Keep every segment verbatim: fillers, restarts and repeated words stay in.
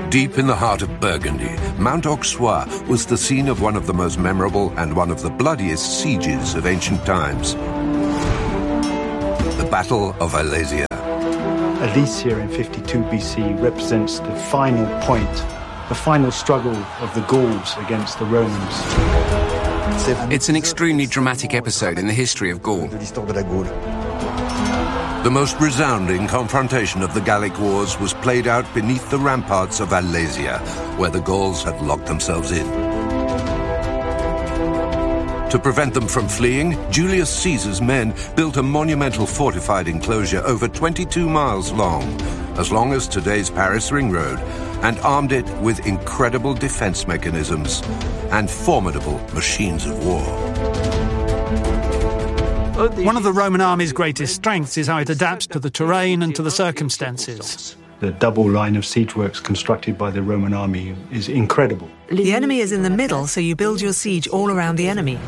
Deep in the heart of Burgundy, Mount Auxerrois was the scene of one of the most memorable and one of the bloodiest sieges of ancient times. The Battle of Alesia. Alesia in fifty-two B C represents the final point, the final struggle of the Gauls against the Romans. It's an extremely dramatic episode in the history of Gaul. The most resounding confrontation of the Gallic Wars was played out beneath the ramparts of Alesia, where the Gauls had locked themselves in. To prevent them from fleeing, Julius Caesar's men built a monumental fortified enclosure over twenty-two miles long, as long as today's Paris Ring Road, and armed it with incredible defense mechanisms and formidable machines of war. One of the Roman army's greatest strengths is how it adapts to the terrain and to the circumstances. The double line of siege works constructed by the Roman army is incredible. The enemy is in the middle, so you build your siege all around the enemy.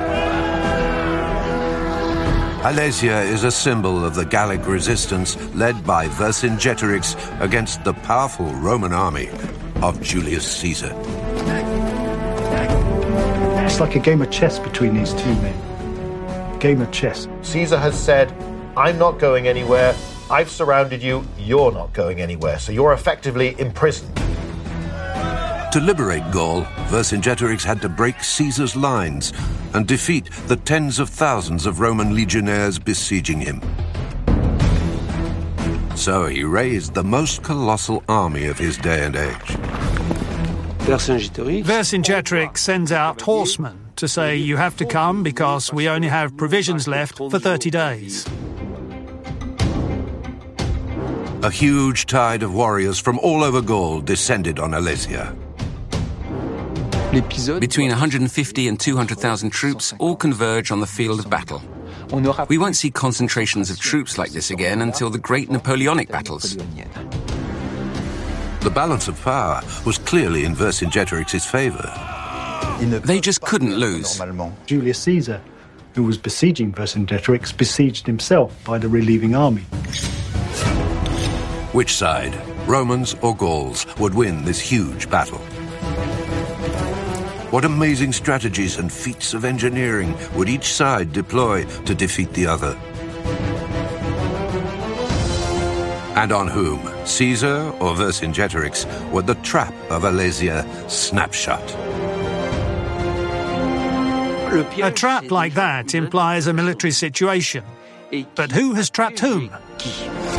Alesia is a symbol of the Gallic resistance led by Vercingetorix against the powerful Roman army of Julius Caesar. It's like a game of chess between these two men. Game of chess. Caesar has said, I'm not going anywhere, I've surrounded you, you're not going anywhere, so you're effectively imprisoned. To liberate Gaul, Vercingetorix had to break Caesar's lines and defeat the tens of thousands of Roman legionnaires besieging him. So he raised the most colossal army of his day and age. Vercingetorix sends out horsemen to say you have to come because we only have provisions left for thirty days. A huge tide of warriors from all over Gaul descended on Alesia. Between one hundred fifty and two hundred thousand troops all converge on the field of battle. We won't see concentrations of troops like this again until the great Napoleonic battles. The balance of power was clearly in Vercingetorix's favor. They just couldn't lose. Julius Caesar, who was besieging Vercingetorix, besieged himself by the relieving army. Which side, Romans or Gauls, would win this huge battle? What amazing strategies and feats of engineering would each side deploy to defeat the other? And on whom, Caesar or Vercingetorix, would the trap of Alesia snap shut? A trap like that implies a military situation. But who has trapped whom?